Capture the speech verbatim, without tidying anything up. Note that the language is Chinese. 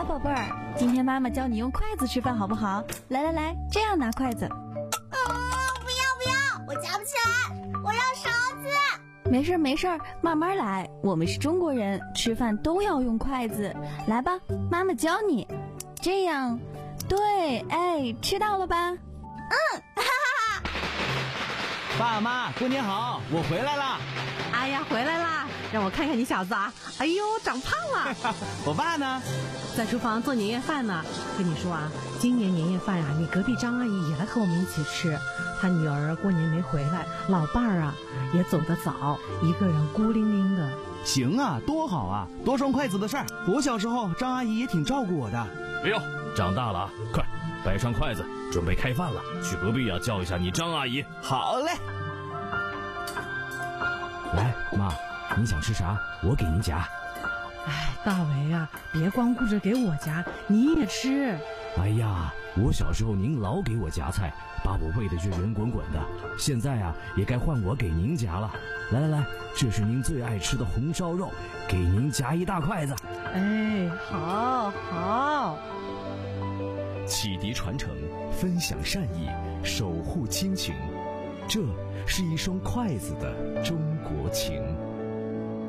宝贝儿，今天妈妈教你用筷子吃饭好不好？来来来，这样拿筷子。啊， 不要不要，我夹不起来，我要勺子。 没事没事，慢慢来，我们是中国人，吃饭都要用筷子。来吧，妈妈教你。这样，对，哎，吃到了吧？ 嗯，哈哈哈。 爸妈，过年好，我回来啦。 哎呀，回来啦！让我看看你小子啊！哎呦，长胖了。 我爸呢？ 在厨房做年夜饭呢。跟你说啊，今年年夜饭啊，你隔壁张阿姨也来和我们一起吃。她女儿过年没回来，老伴儿啊也走得早，一个人孤零零的。 行啊，多好啊，多双筷子的事儿。我小时候张阿姨也挺照顾我的。 哎呦，长大了啊，快摆上筷子，准备开饭了。去隔壁啊叫一下你张阿姨。 好嘞。 来，妈，你想吃啥？我给您夹。 哎，大为啊，别光顾着给我夹，你也吃。 哎呀，我小时候您老给我夹菜，把我喂的就圆滚滚的。现在啊，也该换我给您夹了。来来来，这是您最爱吃的红烧肉，给您夹一大筷子。 哎，好，好。 启迪传承，分享善意，守护亲情。这是一双筷子的中国情。